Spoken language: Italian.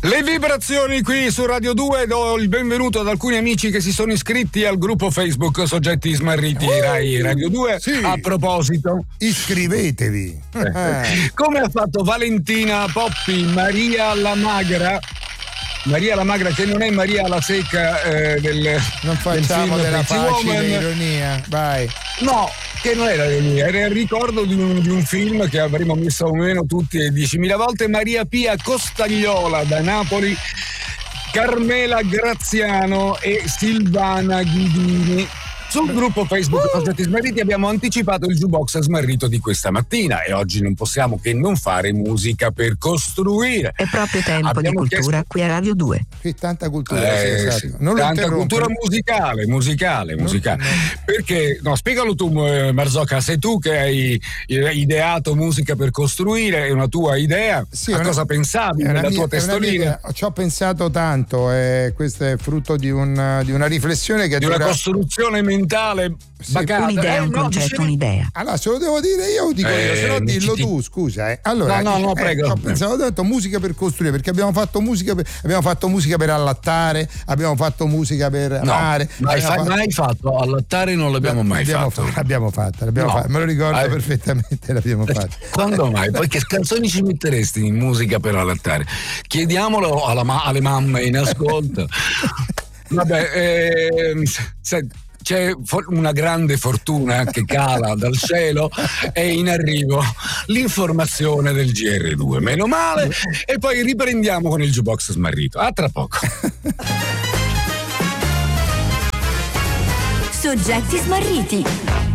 Le vibrazioni qui su Radio 2, do il benvenuto ad alcuni amici che si sono iscritti al gruppo Facebook Soggetti Smarriti Rai Radio 2. Sì. A proposito, iscrivetevi. Come ha fatto Valentina Poppi, Maria la Magra, che non è Maria la Secca non facciamo del della film facile ironia, vai. No, che non era ironia, era il ricordo di un film che avremmo messo o meno tutti 10.000 volte. Maria Pia Costagliola da Napoli, Carmela Graziano e Silvana Ghidini. Sul gruppo Facebook Soggetti Smarriti abbiamo anticipato il jukebox smarrito di questa mattina e oggi non possiamo che non fare musica per costruire. È proprio tempo Abbiamo di cultura qui a Radio 2. Qui tanta cultura, sì, esatto. Sì. Non Tanta cultura musicale. Perché, no, spiegalo tu, Marzocca, sei tu che hai ideato musica per costruire, è una tua idea? Sì, cosa pensavi nella tua testolina? Ci ho pensato tanto, questo è frutto di una riflessione che di una costruzione mentale bacata. Un'idea, un concetto, un'idea. Allora, se lo devo dire io, dico io, se no dillo tu, scusa. Allora, no, prego. Ho pensato tanto musica per costruire, perché abbiamo fatto musica per allattare, abbiamo fatto musica per amare. Mai fatto allattare, non l'abbiamo mai fatto. L'abbiamo fatta, me lo ricordo perfettamente, l'abbiamo fatta. Quando mai? Poi che canzoni ci metteresti in musica per allattare? Chiediamolo alle mamme in ascolto. Vabbè, c'è una grande fortuna che cala dal cielo, è in arrivo l'informazione del GR2, meno male, e poi riprendiamo con il jukebox smarrito. A tra poco. Soggetti Smarriti.